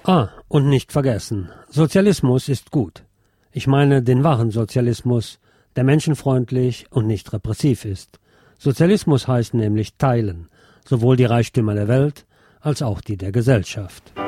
Und nicht vergessen, Sozialismus ist gut. Ich meine den wahren Sozialismus, der menschenfreundlich und nicht repressiv ist. Sozialismus heißt nämlich teilen, sowohl die Reichtümer der Welt als auch die der Gesellschaft.